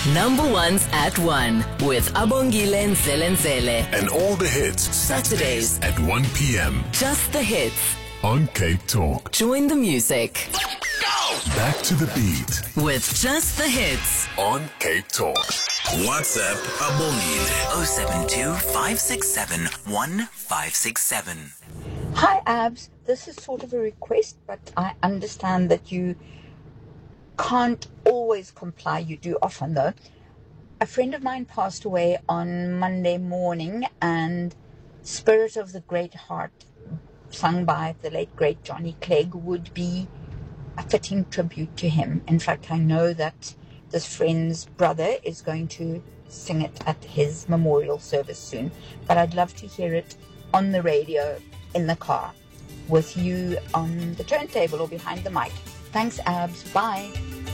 Number ones at 1 with Abongile Nzelenzele. And all the hits. Saturdays at 1 p.m. Just the hits. on Cape Talk. Join the music. Back to the beat With Just the Hits. on Cape Talk. WhatsApp Abongile 072 567 1567. Hi, Abs. This is sort of a request, but I understand that you can't always comply. You do often, though. A friend of mine passed away on Monday morning, and Spirit of the Great Heart, sung by the late great Johnny Clegg, would be a fitting tribute to him. In fact, I know that this friend's brother is going to sing it at his memorial service soon, but I'd love to hear it on the radio in the car with you on the turntable or behind the mic. Thanks, Abs. Bye.